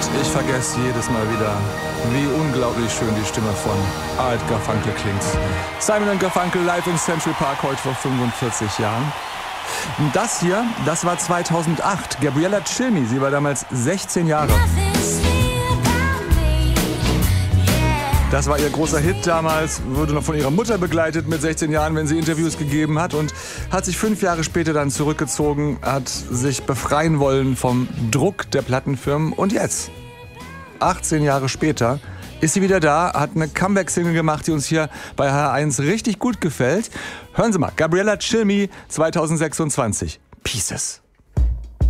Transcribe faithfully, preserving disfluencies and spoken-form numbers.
ich vergesse jedes Mal wieder, wie unglaublich schön die Stimme von Art Garfunkel klingt. Simon und Garfunkel live im Central Park heute vor fünfundvierzig Jahren. Und das hier, das war zweitausendacht. Gabriella Cilmi, sie war damals sechzehn Jahre. Das war ihr großer Hit damals, wurde noch von ihrer Mutter begleitet mit sechzehn Jahren, wenn sie Interviews gegeben hat, und hat sich fünf Jahre später dann zurückgezogen, hat sich befreien wollen vom Druck der Plattenfirmen. Und jetzt, achtzehn Jahre später, ist sie wieder da, hat eine Comeback-Single gemacht, die uns hier bei H R eins richtig gut gefällt. Hören Sie mal, Gabriella Cilmi zweitausendsechsundzwanzig. Pieces.